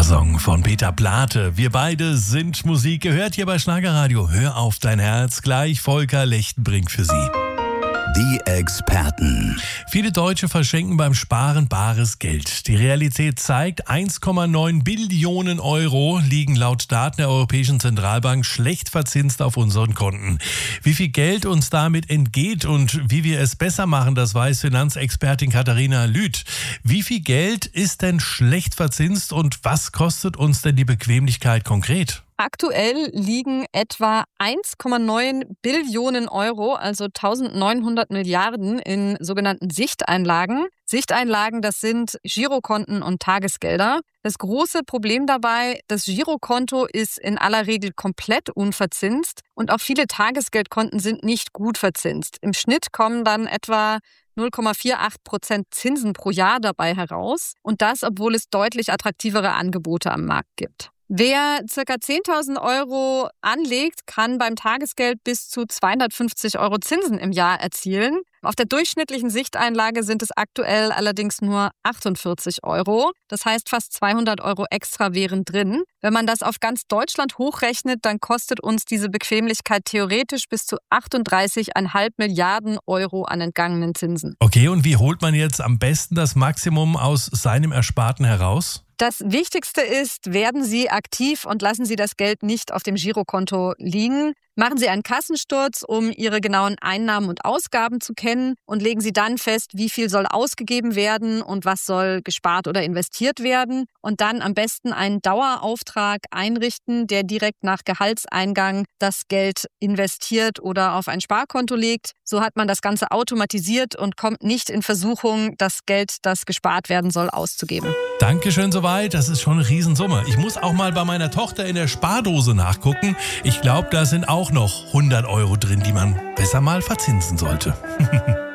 Song von Peter Plate. Wir beide sind Musik gehört hier bei Schlagerradio. Hör auf dein Herz. Gleich Volker Lechtenbrink für Sie. Die Experten. Viele Deutsche verschenken beim Sparen bares Geld. Die Realität zeigt, 1,9 Billionen Euro liegen laut Daten der Europäischen Zentralbank schlecht verzinst auf unseren Konten. Wie viel Geld uns damit entgeht und wie wir es besser machen, das weiß Finanzexpertin Katharina Lüth. Wie viel Geld ist denn schlecht verzinst und was kostet uns denn die Bequemlichkeit konkret? Aktuell liegen etwa 1,9 Billionen Euro, also 1900 Milliarden, in sogenannten Sichteinlagen. Sichteinlagen, das sind Girokonten und Tagesgelder. Das große Problem dabei, das Girokonto ist in aller Regel komplett unverzinst und auch viele Tagesgeldkonten sind nicht gut verzinst. Im Schnitt kommen dann etwa 0,48% Zinsen pro Jahr dabei heraus und das, obwohl es deutlich attraktivere Angebote am Markt gibt. Wer ca. 10.000 Euro anlegt, kann beim Tagesgeld bis zu 250 Euro Zinsen im Jahr erzielen. Auf der durchschnittlichen Sichteinlage sind es aktuell allerdings nur 48 Euro. Das heißt, fast 200 Euro extra wären drin. Wenn man das auf ganz Deutschland hochrechnet, dann kostet uns diese Bequemlichkeit theoretisch bis zu 38,5 Milliarden Euro an entgangenen Zinsen. Okay, und wie holt man jetzt am besten das Maximum aus seinem Ersparten heraus? Das Wichtigste ist, werden Sie aktiv und lassen Sie das Geld nicht auf dem Girokonto liegen. Machen Sie einen Kassensturz, um Ihre genauen Einnahmen und Ausgaben zu kennen und legen Sie dann fest, wie viel soll ausgegeben werden und was soll gespart oder investiert werden. Und dann am besten einen Dauerauftrag einrichten, der direkt nach Gehaltseingang das Geld investiert oder auf ein Sparkonto legt. So hat man das Ganze automatisiert und kommt nicht in Versuchung, das Geld, das gespart werden soll, auszugeben. Dankeschön soweit, das ist schon eine Riesensumme. Ich muss auch mal bei meiner Tochter in der Spardose nachgucken. Ich glaube, da sind auch noch 100 Euro drin, die man besser mal verzinsen sollte.